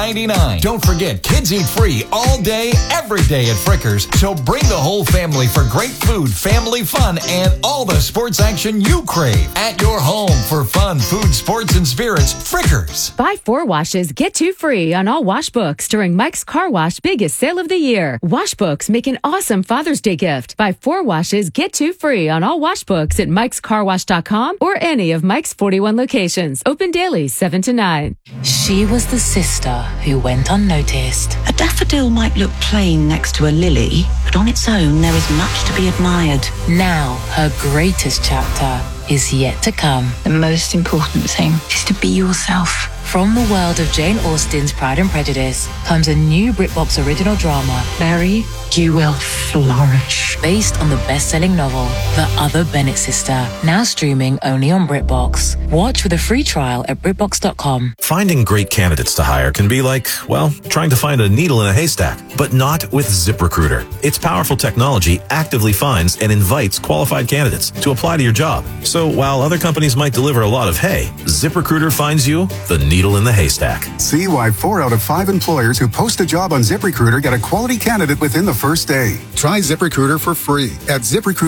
$9.99. Don't forget, kids eat free all day, every day at Frickers. So bring the whole family for great food, family fun, and all the sports action you crave. At your home for fun, food, sports, and spirits, Frickers. Buy 4 washes, get 2 free on all wash books during Mike's Car Wash biggest sale of the year. Wash books make an awesome Father's Day gift. Buy 4 washes, get 2 free on all wash books at mikescarwash.com or any of Mike's 41 locations. Open daily, 7 to 9. She was the sister who went unnoticed. A daffodil might look plain next to a lily, but on its own there is much to be admired. Now, her greatest chapter is yet to come. The most important thing is to be yourself. From the world of Jane Austen's Pride and Prejudice comes a new BritBox original drama, Mary, you will flourish. based on the best-selling novel, The Other Bennett Sister, now streaming only on BritBox. Watch with a free trial at BritBox.com. Finding great candidates to hire can be like, well, trying to find a needle in a haystack, but not with ZipRecruiter. Its powerful technology actively finds and invites qualified candidates to apply to your job. So while other companies might deliver a lot of hay, ZipRecruiter finds you the needle in the haystack. See why 4 out of 5 employers who post a job on ZipRecruiter get a quality candidate within the first day. Try ZipRecruiter for free at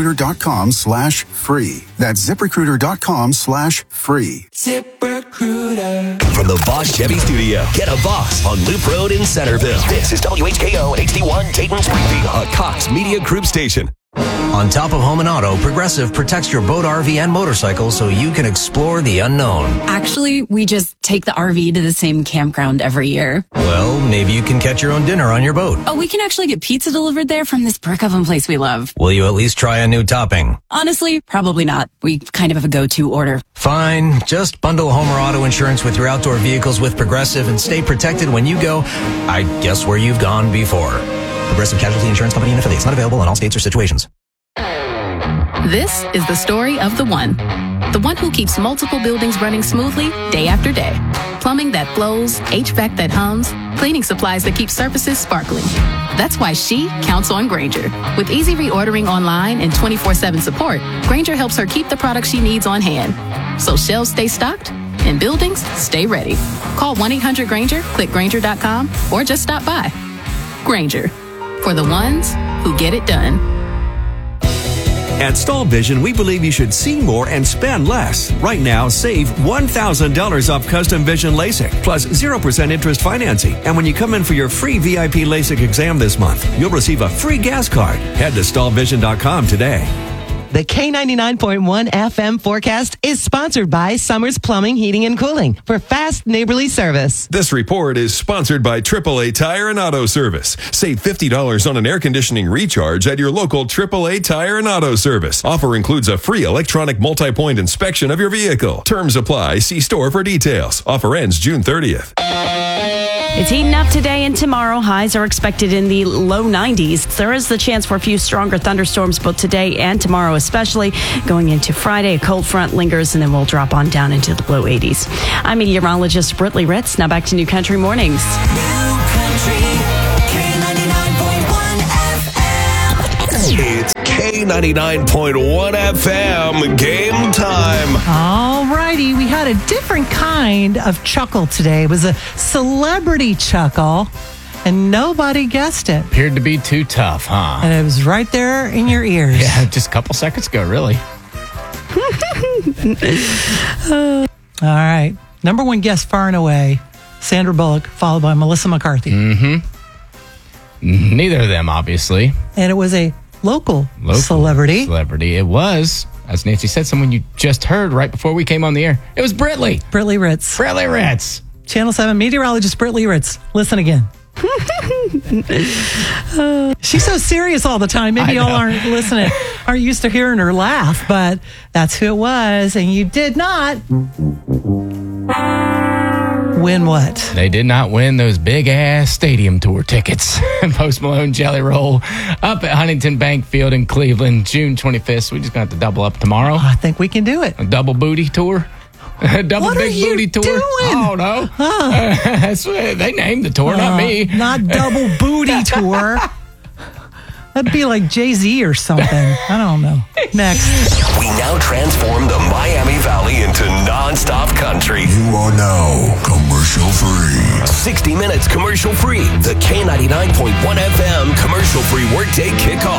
ZipRecruiter.com/free. That's ZipRecruiter.com/free. ZipRecruiter. From the Bosch Chevy Studio, get a Boss on Loop Road in Centerville. This is WHKO HD1 Dayton Springfield, a Cox Media Group station. On top of home and auto, Progressive protects your boat, RV, and motorcycle so you can explore the unknown. Actually, we just take the RV to the same campground every year. Well, maybe you can catch your own dinner on your boat. Oh, we can actually get pizza delivered there from this brick oven place we love. Will you at least try a new topping? Honestly, probably not. We kind of have a go-to order. Fine. Just bundle home or auto insurance with your outdoor vehicles with Progressive and stay protected when you go, I guess, where you've gone before. Progressive Casualty Insurance Company and affiliates. Not available in all states or situations. This is the story of the one who keeps multiple buildings running smoothly day after day. Plumbing that flows, HVAC that hums, cleaning supplies that keep surfaces sparkling. That's why she counts on Grainger. With easy reordering online and 24/7 support, Grainger helps her keep the products she needs on hand. So shelves stay stocked and buildings stay ready. Call 1-800-GRAINGER, click Grainger.com, or just stop by. Grainger, for the ones who get it done. At Stall Vision, we believe you should see more and spend less. Right now, save $1,000 off custom vision LASIK, plus 0% interest financing. And when you come in for your free VIP LASIK exam this month, you'll receive a free gas card. Head to stallvision.com today. The K99.1 FM forecast is sponsored by Summers Plumbing, Heating, and Cooling for fast neighborly service. This report is sponsored by AAA Tire and Auto Service. Save $50 on an air conditioning recharge at your local AAA Tire and Auto Service. Offer includes a free electronic multi-point inspection of your vehicle. Terms apply. See store for details. Offer ends June 30th. It's heating up today and tomorrow. Highs are expected in the low 90s. There is the chance for a few stronger thunderstorms both today and tomorrow, especially going into Friday. A cold front lingers, and then we'll drop on down into the low 80s. I'm meteorologist Britley Ritz. Now back to New Country Mornings. New Country, K99.1 FM. It's K99.1 FM game time. All righty, we had a different kind of chuckle today. It was a celebrity chuckle, and nobody guessed it. Appeared to be too tough, huh? And it was right there in your ears. Yeah, just a couple seconds ago, really. All right. Number one guess far and away, Sandra Bullock, followed by Melissa McCarthy. Mm-hmm. Neither of them, obviously. And it was a local celebrity. It was, as Nancy said, someone you just heard right before we came on the air. It was Britley. Britley Ritz. Britley Ritz. Channel 7 meteorologist Britley Ritz. Listen again. She's so serious all the time. Maybe y'all aren't used to hearing her laugh, but that's who it was. And you did not win what? They did not win those big-ass stadium tour tickets. Post Malone Jelly Roll up at Huntington Bank Field in Cleveland, June 25th. So we just got to double up tomorrow. I think we can do it. A double booty tour. Double what big booty tour. Doing? Oh, no. That's what they named the tour, not me. Not double booty tour. That'd be like Jay-Z or something. I don't know. Next. We now transform the Miami Valley into non-stop country. You are now commercial free. 60 minutes commercial free. The K99.1 FM commercial free workday kickoff.